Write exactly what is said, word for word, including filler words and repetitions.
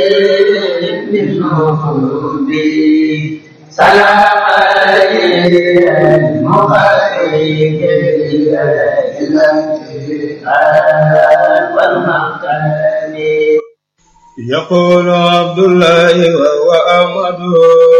سلام المخرج والمقام. يقول عبد الله وهو أحمد